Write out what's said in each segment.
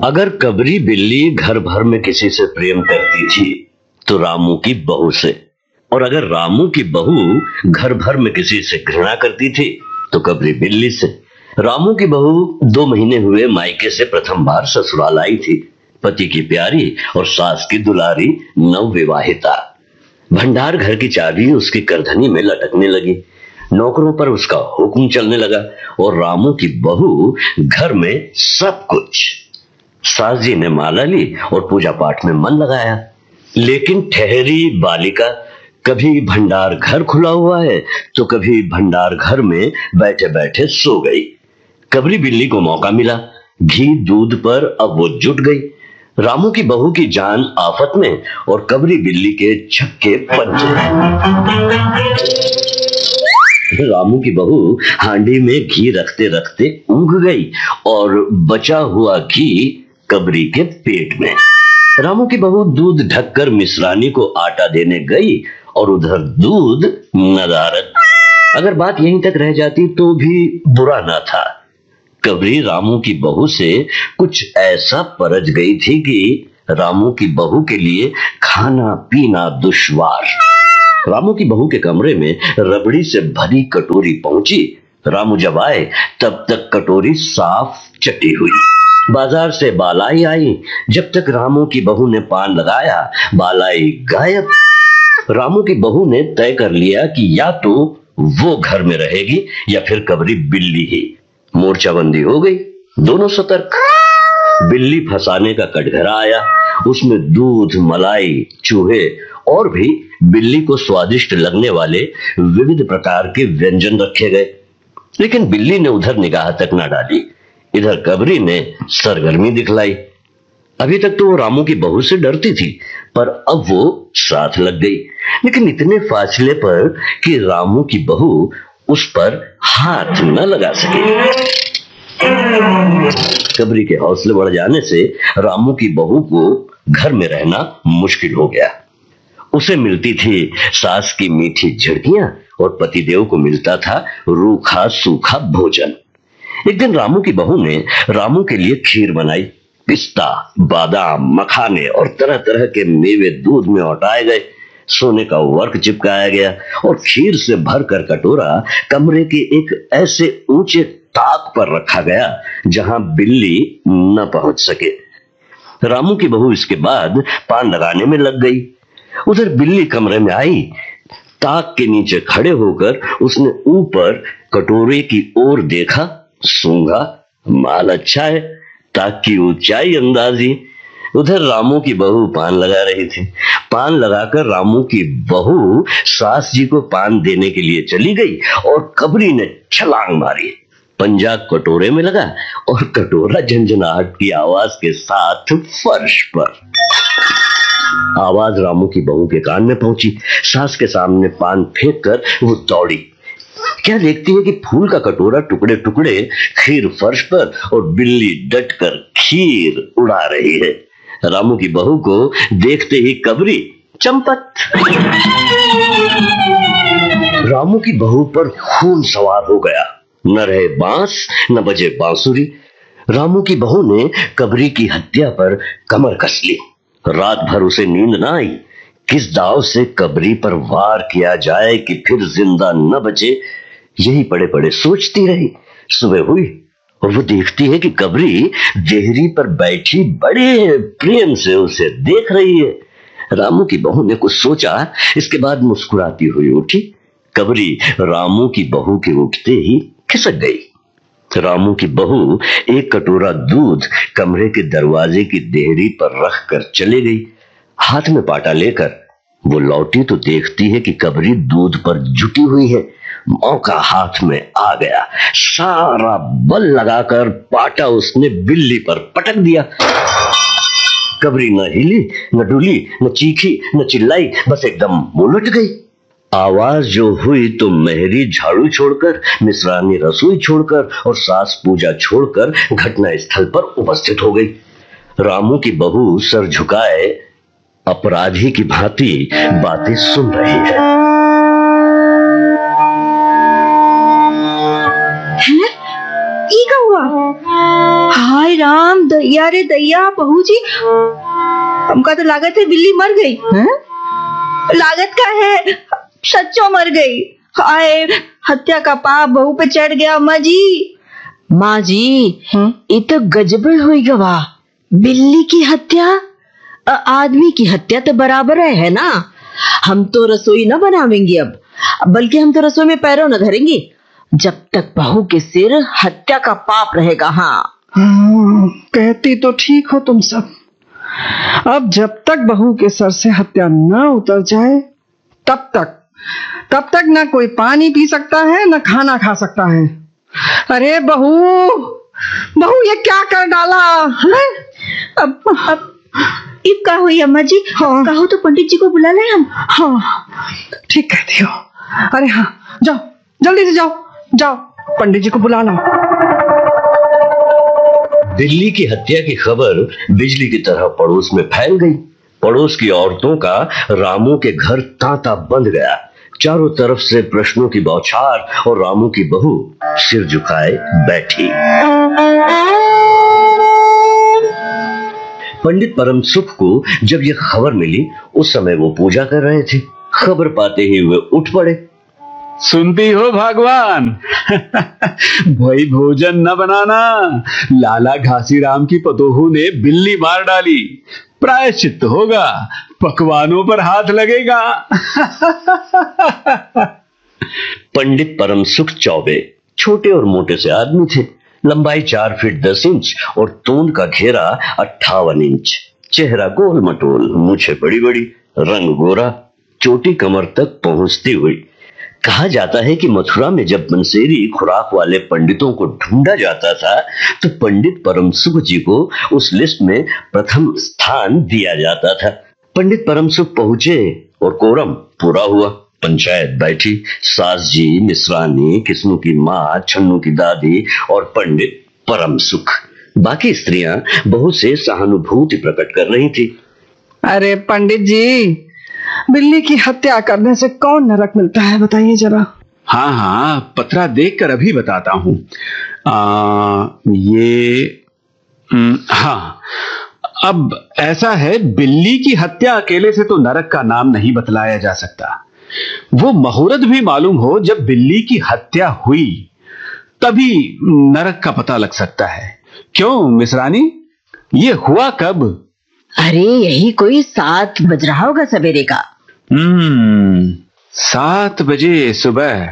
अगर कबरी बिल्ली घर भर में किसी से प्रेम करती थी तो रामू की बहू से, और अगर रामू की बहू घर भर में किसी से घृणा करती थी तो कबरी बिल्ली से। रामू की बहू 2 महीने हुए मायके से प्रथम बार ससुराल आई थी। पति की प्यारी और सास की दुलारी नवविवाहिता। भंडार घर की चाबी उसकी करधनी में लटकने लगी। नौकरों पर उसका हुक्म चलने लगा और रामू की बहू घर में सब कुछ। सास जी ने माला ली और पूजा पाठ में मन लगाया, लेकिन ठहरी बालिका कभी भंडार घर खुला हुआ है तो कभी भंडार घर में बैठे बैठे सो गई। कबरी बिल्ली को मौका मिला, घी दूध पर अब वो जुट गई। रामू की बहू की जान आफत में और कबरी बिल्ली के छक्के पंजे। रामू की बहू हांडी में घी रखते रखते ऊँघ गई और बचा हुआ घी कबरी के पेट में। रामू की बहू दूध ढककर मिश्रानी को आटा देने गई और उधर दूध नदारत। अगर बात यहीं तक रह जाती तो भी बुरा ना था। कबरी रामू की बहू से कुछ ऐसा परज गई थी कि रामू की बहू के लिए खाना पीना दुश्वार। रामू की बहू के कमरे में रबड़ी से भरी कटोरी पहुंची। रामू जब आए तब तक कटोरी साफ चटी हुई। बाजार से बालाई आई। जब तक रामू की बहू ने पान लगाया बालाई गायब। रामू की बहू ने तय कर लिया कि या तो वो घर में रहेगी या फिर कबरी बिल्ली ही। मोर्चाबंदी हो गई, दोनों सतर्क। बिल्ली फंसाने का कटघरा आया। उसमें दूध, मलाई, चूहे और भी बिल्ली को स्वादिष्ट लगने वाले विविध प्रकार के व्यंजन रखे गए, लेकिन बिल्ली ने उधर निगाह तक न डाली। इधर कबरी ने सरगर्मी दिखलाई। अभी तक तो वो रामू की बहू से डरती थी, पर अब वो साथ लग गई, लेकिन इतने फासले पर कि रामू की बहू उस पर हाथ न लगा सके। कबरी के हौसले बढ़ जाने से रामू की बहू को घर में रहना मुश्किल हो गया। उसे मिलती थी सास की मीठी झिड़कियां और पतिदेव को मिलता था रूखा सूखा भोजन। एक दिन रामू की बहू ने रामू के लिए खीर बनाई। पिस्ता, बादाम, मखाने और तरह तरह के मेवे दूध में औटाए गए। सोने का वर्क चिपकाया गया और खीर से भरकर कटोरा कमरे के एक ऐसे ऊंचे ताक पर रखा गया जहां बिल्ली न पहुंच सके। रामू की बहू इसके बाद पान लगाने में लग गई। उधर बिल्ली कमरे में आई। ताक के नीचे खड़े होकर उसने ऊपर कटोरे की ओर देखा, सूंघा, माल अच्छा है, ताक की ऊंचाई अंदाजी। उधर रामू की बहू पान लगा रही थी। पान लगाकर रामू की बहू सास जी को पान देने के लिए चली गई और कबरी ने छलांग मारी। पंजा कटोरे में लगा और कटोरा झंझनाहट की आवाज के साथ फर्श पर। आवाज रामू की बहू के कान में पहुंची। सास के सामने पान फेंक कर वो दौड़ी। क्या देखती है कि फूल का कटोरा टुकड़े टुकड़े, खीर फर्श पर और बिल्ली डटकर खीर उड़ा रही है। रामू की बहू को देखते ही कबरी चंपत। रामू की बहू पर खून सवार हो गया। न रहे बांस न बजे बांसुरी। रामू की बहू ने कबरी की हत्या पर कमर कस ली। रात भर उसे नींद ना आई। किस दाव से कबरी पर वार किया जाए कि फिर जिंदा न बचे, यही पड़े पड़े सोचती रही। सुबह हुई और वो देखती है कि कबरी देहरी पर बैठी बड़े प्रेम से उसे देख रही है। रामू की बहू ने कुछ सोचा, इसके बाद मुस्कुराती हुई उठी। कबरी रामू की बहू के उठते ही खिसक गई। रामू की बहू एक कटोरा दूध कमरे के दरवाजे की देहरी पर रख कर चली गई। हाथ में पाटा लेकर वो लौटी तो देखती है कि कबरी दूध पर जुटी हुई है। मौका हाथ में आ गया। सारा बल लगाकर पाटा उसने बिल्ली पर पटक दिया। कबरी न हिली, न डुली, न चीखी, न चिल्लाई, बस एकदम उलट गई। आवाज जो हुई तो मेहरी झाड़ू छोड़कर, मिश्रानी रसोई छोड़कर और सास पूजा छोड़कर घटना स्थल पर उपस्थित हो गई। रामू की बहू सर झुकाए अपराधी की भांति बातें सुन रही है। हुआ? हाय हाय राम, दैया रे दैया, बहू जी हमका तो लागत है बिल्ली मर गई है। लागत का है सच्चो मर गई। हाय, हत्या का पाप बहू पे चढ़ गया अम्मा जी। माँ जी, ये तो गजबे हुई गवा। बिल्ली की हत्या आदमी की हत्या तो बराबर है ना। हम तो रसोई न बनावेंगे अब, बल्कि हम तो रसोई में पैरों न धरेंगे जब तक बहू के सिर हत्या का पाप रहेगा। हाँ, कहती तो ठीक हो तुम सब। अब जब तक बहू के सर से हत्या न उतर जाए तब तक न कोई पानी पी सकता है न खाना खा सकता है। अरे बहू ये क्या कर डाला है? अब का हुई अम्मा जी? हाँ। कहो तो पंडित जी को बुला लें हम। हाँ, ठीक कहती हो। अरे हाँ, जाओ जल्दी से जाओ पंडित जी को बुला लो। बिल्ली की हत्या की खबर बिजली की तरह पड़ोस में फैल गई। पड़ोस की औरतों का रामू के घर तांता बंध गया। चारों तरफ से प्रश्नों की बौछार और रामू की बहू सिर झुकाए बैठी। पंडित परम सुख को जब यह खबर मिली, उस समय वो पूजा कर रहे थे। खबर पाते ही वे उठ पड़े। सुनती हो भगवान, भाई भोजन न बनाना। लाला घासीराम की पतोहू ने बिल्ली मार डाली, प्रायश्चित होगा, पकवानों पर हाथ लगेगा। पंडित परम सुख चौबे छोटे और मोटे से आदमी थे। लंबाई 4 फीट 10 इंच और तोंद का घेरा 58 इंच। चेहरा गोल मटोल, मूछें बड़ी बड़ी, रंग गोरा, चोटी कमर तक पहुंचती हुई। कहा जाता है कि मथुरा में जब बंसेरी खुराक वाले पंडितों को ढूंढा जाता था तो पंडित परम सुख जी को उस लिस्ट में प्रथम स्थान दिया जाता था। पंडित परम सुख पहुंचे और कोरम पूरा हुआ। पंचायत बैठी। सास जी, मिश्रानी, किस्नू की माँ, छन्नू की दादी और पंडित परम सुख। बाकी स्त्रियां बहुत से सहानुभूति प्रकट कर रही थी। अरे पंडित जी, बिल्ली की हत्या करने से कौन नरक मिलता है, बताइए जरा। हाँ, पतरा देखकर अभी बताता हूँ। हाँ, अब ऐसा है, बिल्ली की हत्या अकेले से तो नरक का नाम नहीं बतलाया जा सकता। वो मुहूर्त भी मालूम हो जब बिल्ली की हत्या हुई, तभी नरक का पता लग सकता है। क्यों मिश्रानी, ये हुआ कब? अरे यही कोई 7 बज रहा होगा सवेरे का। 7 बजे सुबह।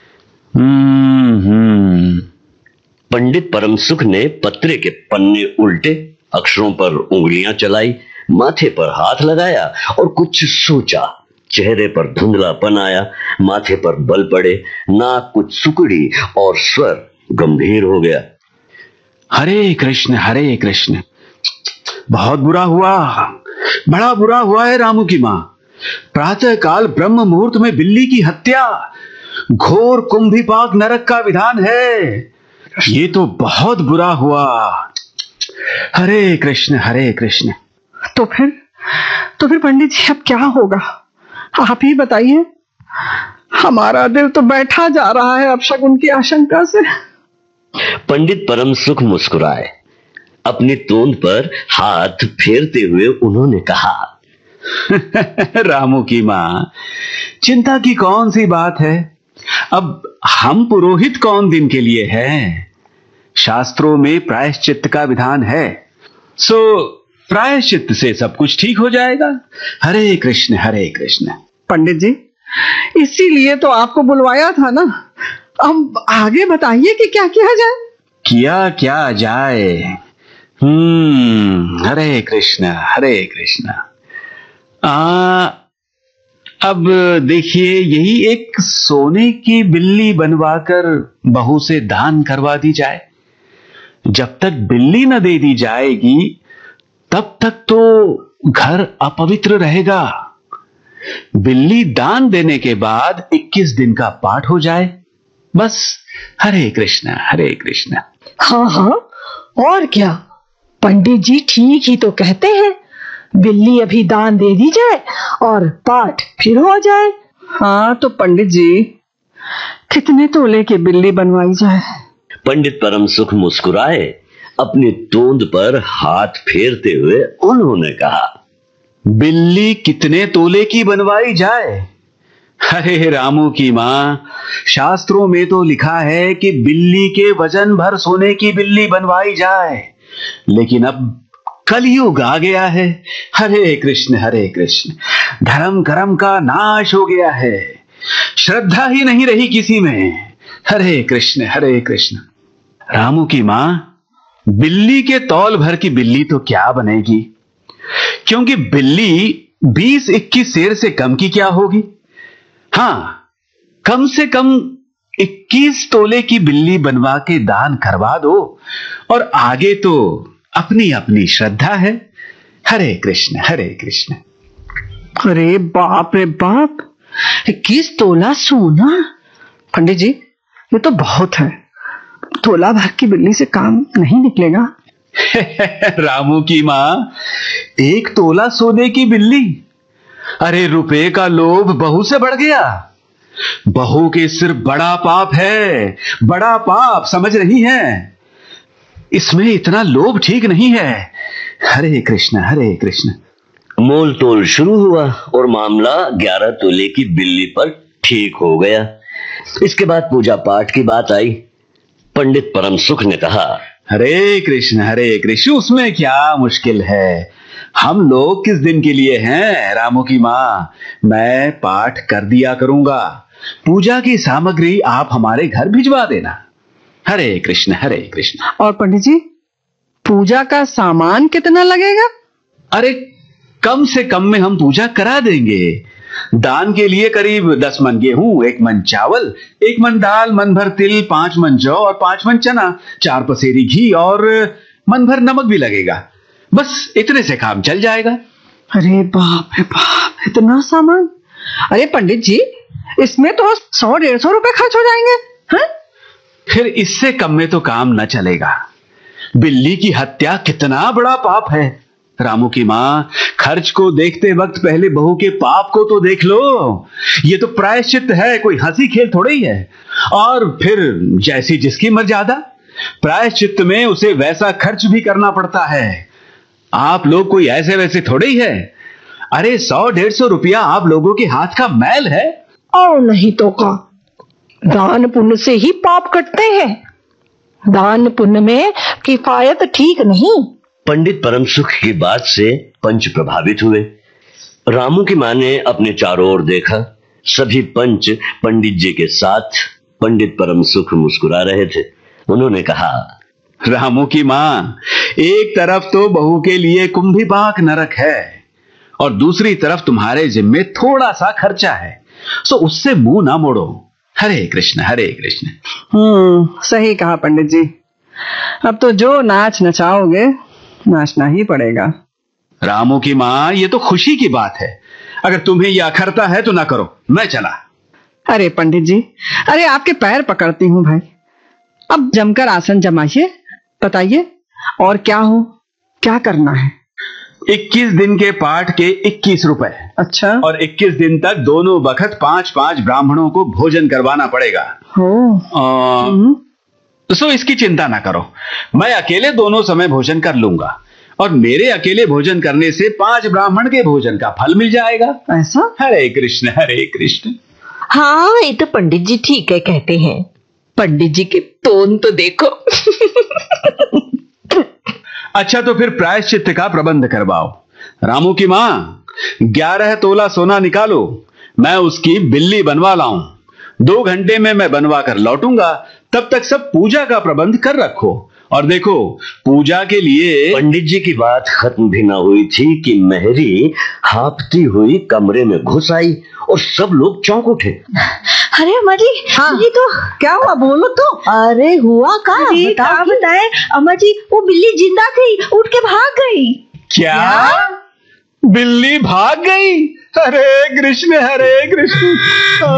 पंडित परम सुख ने पत्रे के पन्ने उल्टे, अक्षरों पर उंगलियां चलाई, माथे पर हाथ लगाया और कुछ सोचा। चेहरे पर धुंधलापन आया, माथे पर बल पड़े, नाक कुछ सुकड़ी और स्वर गंभीर हो गया। हरे कृष्ण, बहुत बुरा हुआ, बड़ा बुरा हुआ है रामू की मां। प्रातः काल ब्रह्म मुहूर्त में बिल्ली की हत्या, घोर कुंभीपाक नरक का विधान है। ये तो बहुत बुरा हुआ। हरे कृष्ण। तो फिर पंडित जी अब क्या होगा, आप ही बताइए। हमारा दिल तो बैठा जा रहा है अपशकुन की आशंका से। पंडित परम सुख मुस्कुराए। अपनी तोंद पर हाथ फेरते हुए उन्होंने कहा, रामू की मां, चिंता की कौन सी बात है। अब हम पुरोहित कौन दिन के लिए हैं। शास्त्रों में प्रायश्चित का विधान है, सो प्रायश्चित से सब कुछ ठीक हो जाएगा। हरे कृष्ण। पंडित जी, इसीलिए तो आपको बुलवाया था ना। अब आगे बताइए कि क्या किया जाए। क्या जाए। हरे कृष्ण। अब देखिए, यही एक सोने की बिल्ली बनवाकर बहू से दान करवा दी जाए। जब तक बिल्ली न दे दी जाएगी तब तक तो घर अपवित्र रहेगा। बिल्ली दान देने के बाद 21 दिन का पाठ हो जाए, बस। हरे कृष्ण। हाँ, और क्या, पंडित जी ठीक ही तो कहते हैं। बिल्ली अभी दान दे दी जाए और पाठ फिर हो जाए। हाँ तो पंडित जी, कितने तोले की बिल्ली बनवाई जाए। पंडित परम सुख मुस्कुराए। अपनी तोंद पर हाथ फेरते हुए उन्होंने कहा, बिल्ली कितने तोले की बनवाई जाए? अरे रामू की मां, शास्त्रों में तो लिखा है कि बिल्ली के वजन भर सोने की बिल्ली बनवाई जाए, लेकिन अब कलयुग आ गया है। हरे कृष्ण, धर्म कर्म का नाश हो गया है, श्रद्धा ही नहीं रही किसी में। हरे कृष्ण। रामू की मां, बिल्ली के तौल भर की बिल्ली तो क्या बनेगी, क्योंकि बिल्ली 20-21 सेर से कम की क्या होगी। हां, कम से कम 21 तोले की बिल्ली बनवा के दान करवा दो, और आगे तो अपनी अपनी श्रद्धा है। हरे कृष्ण। अरे बाप रे बाप, 21 तोला सोना! पंडित जी, ये तो बहुत है। तोला भर की बिल्ली से काम नहीं निकलेगा। रामू की मां, 1 तोला सोने की बिल्ली? अरे रुपए का लोभ बहू से बढ़ गया। बहू के सिर बड़ा पाप है, बड़ा पाप, समझ रही हैं? इसमें इतना लोभ ठीक नहीं है। हरे कृष्ण। मोल तोल शुरू हुआ और मामला 11 तोले की बिल्ली पर ठीक हो गया। इसके बाद पूजा पाठ की बात आई। पंडित परम सुख ने कहा, हरे कृष्ण, उसमें क्या मुश्किल है? हम लोग किस दिन के लिए हैं? रामू की मां, मैं पाठ कर दिया करूंगा। पूजा की सामग्री आप हमारे घर भिजवा देना। हरे कृष्ण। और पंडित जी, पूजा का सामान कितना लगेगा? अरे कम से कम में हम पूजा करा देंगे। दान के लिए करीब 10 मन गेहूं, 1 मन चावल, 1 मन दाल, मन भर तिल, 5 मन जौ और 5 मन चना, 4 पसेरी घी और मन भर नमक भी लगेगा। बस इतने से काम चल जाएगा। अरे बाप रे बाप, इतना सामान! अरे पंडित जी, इसमें तो 100-150 रुपए खर्च हो जाएंगे। हैं? फिर इससे कम में तो काम न चलेगा। बिल्ली की हत्या कितना बड़ा पाप है। रामू की मां, खर्च को देखते वक्त पहले बहू के पाप को तो देख लो। ये तो प्रायश्चित है, कोई हंसी खेल थोड़ी ही है। और फिर जैसी जिसकी मर्यादा, प्रायश्चित में उसे वैसा खर्च भी करना पड़ता है। आप लोग कोई ऐसे वैसे थोड़े ही है। अरे 100-150 रुपया आप लोगों के हाथ का मैल है। और नहीं तो का, दान पुण्य से ही पाप कटते हैं। दान पुण्य में किफायत ठीक नहीं। पंडित परम सुख की बात से पंच प्रभावित हुए। रामू की मां ने अपने चारों ओर देखा। सभी पंच पंडित जी के साथ। पंडित परम सुख मुस्कुरा रहे थे। उन्होंने कहा, रामू की मां, एक तरफ तो बहू के लिए कुंभीपाक नरक है और दूसरी तरफ तुम्हारे जिम्मे थोड़ा सा खर्चा है, सो उससे मुंह ना मोड़ो। हरे कृष्ण। सही कहा पंडित जी। अब तो जो नाच नचाओगे, नाचना ही पड़ेगा। रामू की मां, ये तो खुशी की बात है। अगर तुम्हें यह अखरता है तो ना करो, मैं चला। अरे पंडित जी, अरे आपके पैर पकड़ती हूँ भाई। अब जमकर आसन जमाइए, बताइए और क्या करना है? 21 दिन के पाठ के 21 रुपए। अच्छा। और 21 दिन तक दोनों बखत 5-5 ब्राह्मणों को भोजन करवाना पड़ेगा। सो इसकी चिंता ना करो, मैं अकेले दोनों समय भोजन कर लूंगा और मेरे अकेले भोजन करने से 5 ब्राह्मण के भोजन का फल मिल जाएगा। ऐसा? हरे कृष्ण। हाँ, ये तो पंडित जी ठीक है कहते हैं। पंडित जी के टोन तो देखो। अच्छा, तो फिर प्रायश्चित का प्रबंध करवाओ। रामू की मां, 11 तोला सोना निकालो, मैं उसकी बिल्ली बनवा लाऊं। 2 घंटे में मैं बनवा कर लौटूंगा, तब तक सब पूजा का प्रबंध कर रखो। और देखो, पूजा के लिए। पंडित जी की बात खत्म भी ना हुई थी कि मेहरी हांफती हुई कमरे में घुस आई और सब लोग चौंक उठे। अरे अम्मा जी, हाँ। ये तो क्या हुआ, बोलो तो। अरे हुआ का, अरे क्या बताएं अम्मा जी, वो बिल्ली जिंदा थी, उठ के भाग गई। क्या? बिल्ली भाग गई? हरे कृष्ण।